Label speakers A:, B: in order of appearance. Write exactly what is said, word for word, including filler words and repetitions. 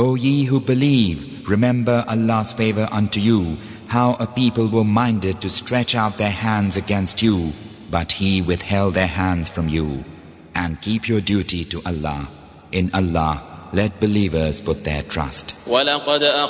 A: O ye who believe, remember Allah's favor unto you, how a people were minded to stretch out their hands against you, but He withheld their hands from you. And keep your duty to Allah. In Allah, let believers put their trust.